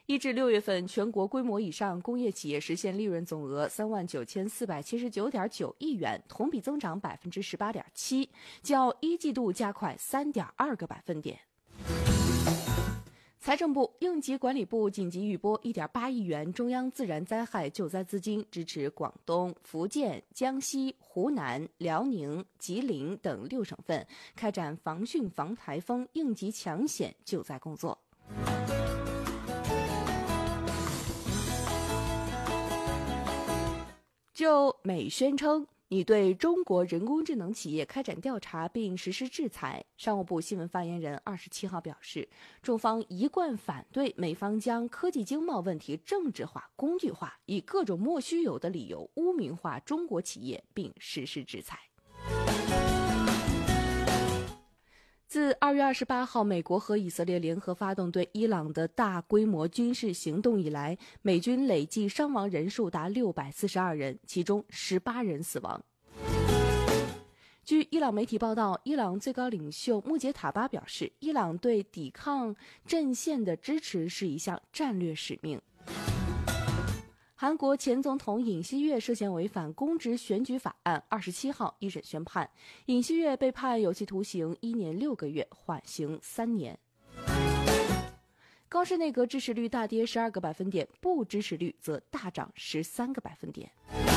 1至6月份，全国规模以上工业企业实现利润总额39479.9亿元，同比增长18.7%，较一季度加快3.2个百分点。财政部、应急管理部紧急预拨1.8亿元中央自然灾害救灾资金，支持广东、福建、江西、湖南、辽宁、吉林等6省份开展防汛防台风应急抢险救灾工作。就美宣称拟对中国人工智能企业开展调查并实施制裁，商务部新闻发言人27号表示，中方一贯反对美方将科技经贸问题政治化、工具化，以各种莫须有的理由污名化中国企业并实施制裁。自2月28号美国和以色列联合发动对伊朗的大规模军事行动以来，美军累计伤亡人数达642人，其中18人死亡。据伊朗媒体报道，伊朗最高领袖穆杰塔巴表示，伊朗对抵抗阵线的支持是一项战略使命。韩国前总统尹锡悦涉嫌违反公职选举法案，27号一审宣判，尹锡悦被判有期徒刑1年6个月，缓刑3年。高市内阁支持率大跌12个百分点，不支持率则大涨13个百分点。